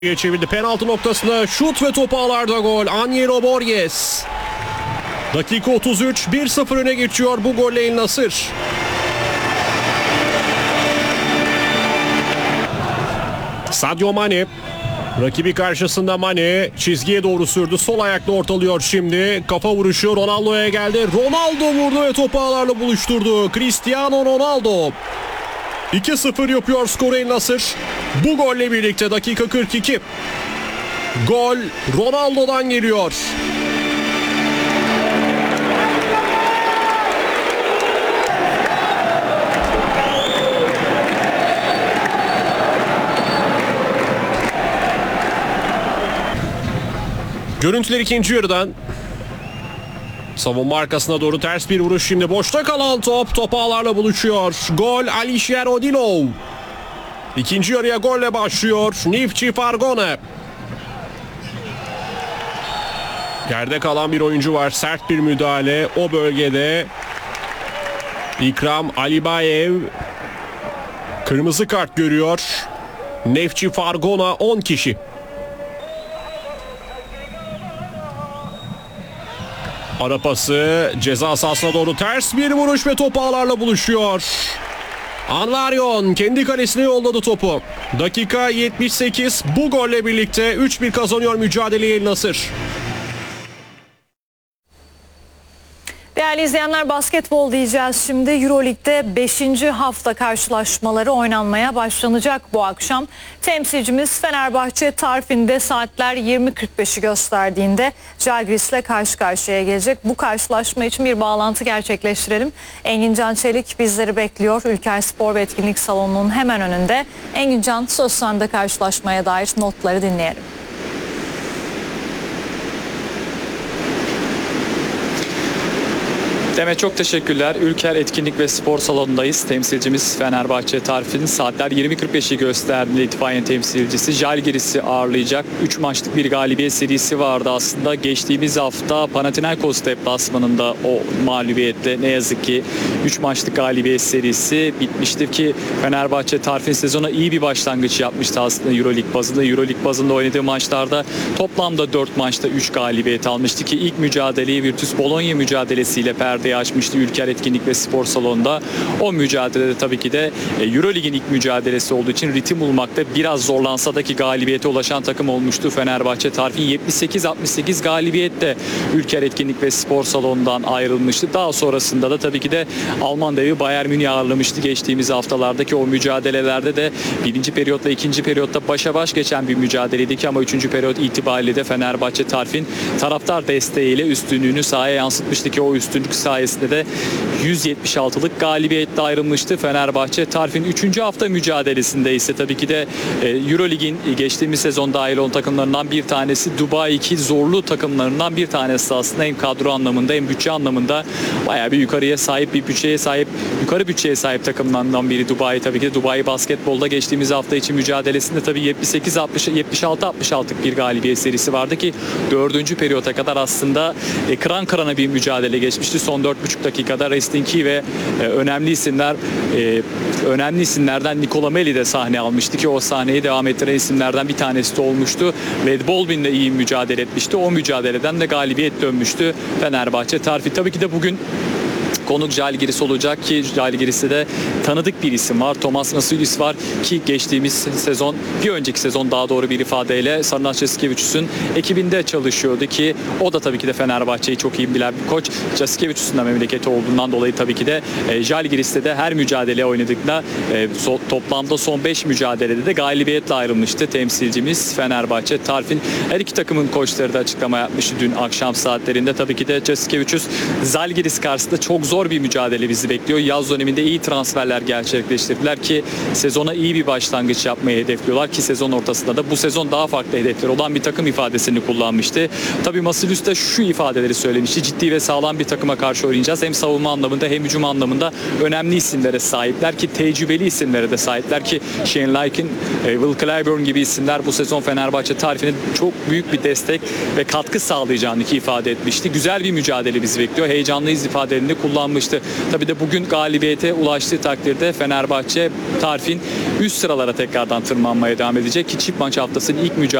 Çevirdi penaltı noktasına, şut ve topu ağlarda gol. Anielo Borges. Dakika 33, 1-0 öne geçiyor bu golle El Nasır. Sadio Mane. Rakibi karşısında Mane çizgiye doğru sürdü. Sol ayakla ortalıyor şimdi. Kafa vuruşu Ronaldo'ya geldi. Ronaldo vurdu ve topu ağlarla buluşturdu. Cristiano Ronaldo. 2-0 yapıyor skoru El Nasır. Bu golle birlikte dakika 42. Gol Ronaldo'dan geliyor. Görüntüler ikinci yarıdan. Savunma arkasına doğru ters bir vuruş şimdi. Boşta kalan top ağlarla buluşuyor. Gol Alisher Odilov. İkinci yarıya golle başlıyor Nifçi Fargone. Yerde kalan bir oyuncu var. Sert bir müdahale o bölgede. İkram Alibayev kırmızı kart görüyor. Nefçi Fargona 10 kişi. Ara pası ceza sahasına doğru ters bir vuruş ve top ağlarla buluşuyor. Anlaryon kendi kalesine yolladı topu. Dakika 78, bu golle birlikte 3-1 kazanıyor mücadeleyi El Nasır. Değerli izleyenler, basketbol diyeceğiz şimdi. Euroleague'de 5. hafta karşılaşmaları oynanmaya başlanacak bu akşam. Temsilcimiz Fenerbahçe Tarfin'de saatler 20.45'i gösterdiğinde Žalgiris'le karşı karşıya gelecek. Bu karşılaşma için bir bağlantı gerçekleştirelim. Engin Can Çelik bizleri bekliyor. Ülker Spor ve Etkinlik Salonu'nun hemen önünde. Engin Can, söz sende, karşılaşmaya dair notları dinleyelim. Demet, çok teşekkürler. Ülker Etkinlik ve Spor Salonu'ndayız. Temsilcimiz Fenerbahçe Tarif'in saatler 20.45'i gösterdiğinde itfaiye temsilcisi Žalgiris'i ağırlayacak. 3 maçlık bir galibiyet serisi vardı aslında. Geçtiğimiz hafta Panathinaikos deplasmanında o mağlubiyetle ne yazık ki 3 maçlık galibiyet serisi bitmiştir ki Fenerbahçe Tarif'in sezona iyi bir başlangıç yapmıştı aslında Euroleague bazında. Euroleague bazında oynadığı maçlarda toplamda 4 maçta 3 galibiyet almıştı ki ilk mücadeleyi Virtus Bologna mücadelesiyle perdeyi açmıştı Ülker Etkinlik ve Spor Salonu'nda. O mücadelede tabii ki de Eurolig'in ilk mücadelesi olduğu için ritim bulmakta biraz zorlansa da ki galibiyete ulaşan takım olmuştu Fenerbahçe Tarif'in 78-68 galibiyetle Ülker Etkinlik ve Spor Salonu'ndan ayrılmıştı. Daha sonrasında da tabii ki de Alman devi Bayern Münih'i ağırlamıştı geçtiğimiz haftalardaki o mücadelelerde de birinci periyotla ikinci periyotta başa baş geçen bir mücadeleydi ki ama üçüncü periyot itibariyle de Fenerbahçe Tarif'in taraftar desteğiyle üstünlüğünü sahaya yansıtmıştı ki o üstünlük sayesinde de 176'lık galibiyetle ayrılmıştı Fenerbahçe. Tarif'in 3. hafta mücadelesinde ise tabii ki de Eurolig'in geçtiğimiz sezon dahil olan takımlarından bir tanesi, Dubai 2 zorlu takımlarından bir tanesi aslında, hem kadro anlamında hem bütçe anlamında bayağı bir yukarı bütçeye sahip takımlarından biri Dubai. Tabii ki de Dubai basketbolda geçtiğimiz hafta için mücadelesinde tabii 76-66'lık bir galibiyet serisi vardı ki 4. periyota kadar aslında kıran kırana bir mücadele geçmişti. Son 4,5 dakikada Restinki ve önemli isimlerden Nikola Melli de sahne almıştı ki o sahneyi devam ettiren isimlerden bir tanesi de olmuştu. Wade Baldwin de iyi mücadele etmişti. O mücadeleden de galibiyet dönmüştü Fenerbahçe Tarfi. Tabii ki de bugün konuk Žalgiris olacak ki Žalgiris'te de tanıdık bir isim var. Tomas Vasilis var ki geçtiğimiz sezon, bir önceki sezon daha doğru bir ifadeyle Sarınaş Jasikevičius'un ekibinde çalışıyordu ki o da tabii ki de Fenerbahçe'yi çok iyi bilen bir koç. Jasikevičius'un da memleketi olduğundan dolayı tabii ki de Žalgiris'te de her mücadele oynadıkta toplamda son 5 mücadelede de galibiyetle ayrılmıştı temsilcimiz Fenerbahçe Tarif'in. Her iki takımın koçları da açıklama yapmıştı dün akşam saatlerinde. Tabii ki de Jasikevičius Žalgiris karşısında çok zor bir mücadele bizi bekliyor. Yaz döneminde iyi transferler gerçekleştirdiler ki sezona iyi bir başlangıç yapmayı hedefliyorlar ki sezon ortasında da bu sezon daha farklı hedefleri olan bir takım ifadesini kullanmıştı. Tabii Vasilis de şu ifadeleri söylemişti. Ciddi ve sağlam bir takıma karşı oynayacağız. Hem savunma anlamında hem hücum anlamında önemli isimlere sahipler ki tecrübeli isimlere de sahipler ki Shane Larkin, Will Clyburn gibi isimler bu sezon Fenerbahçe tarifine çok büyük bir destek ve katkı sağlayacağını ifade etmişti. Güzel bir mücadele bizi bekliyor. Heyecanlıyız ifadelerini kullanmıştı. kalmıştı. Tabii de bugün galibiyete ulaştığı takdirde Fenerbahçe Tarfin üst sıralara tekrardan tırmanmaya devam edecek ki çift maç haftasının ilk mücadelesi